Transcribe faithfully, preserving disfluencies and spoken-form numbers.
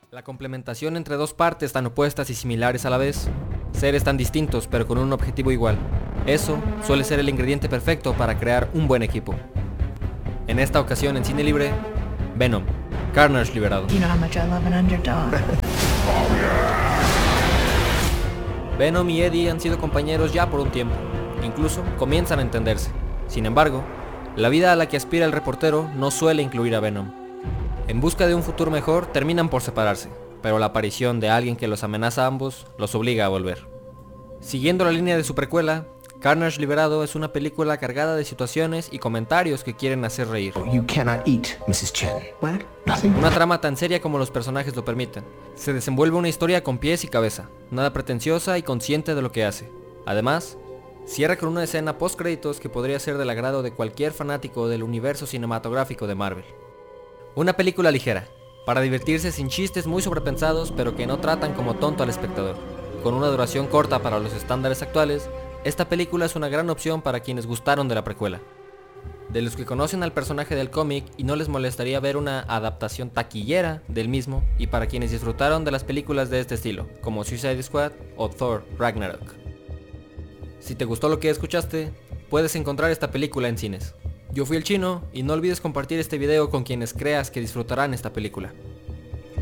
La complementación entre dos partes tan opuestas y similares a la vez, seres tan distintos pero con un objetivo igual, eso suele ser el ingrediente perfecto para crear un buen equipo. En esta ocasión en Cine Libre, Venom, Carnage liberado. You know how much I love an underdog. Venom y Eddie han sido compañeros ya por un tiempo, incluso comienzan a entenderse. Sin embargo, la vida a la que aspira el reportero no suele incluir a Venom. En busca de un futuro mejor, terminan por separarse, pero la aparición de alguien que los amenaza a ambos los obliga a volver. Siguiendo la línea de su precuela, Carnage Liberado es una película cargada de situaciones y comentarios que quieren hacer reír. You cannot eat, missus Chen. What? Nothing. Una trama tan seria como los personajes lo permiten. Se desenvuelve una historia con pies y cabeza, nada pretenciosa y consciente de lo que hace. Además, cierra con una escena post créditos que podría ser del agrado de cualquier fanático del universo cinematográfico de Marvel. Una película ligera, para divertirse sin chistes muy sobrepensados pero que no tratan como tonto al espectador. Con una duración corta para los estándares actuales, esta película es una gran opción para quienes gustaron de la precuela. De los que conocen al personaje del cómic y no les molestaría ver una adaptación taquillera del mismo, y para quienes disfrutaron de las películas de este estilo, como Suicide Squad o Thor Ragnarok. Si te gustó lo que escuchaste, puedes encontrar esta película en cines. Yo fui el Chino y no olvides compartir este video con quienes creas que disfrutarán esta película.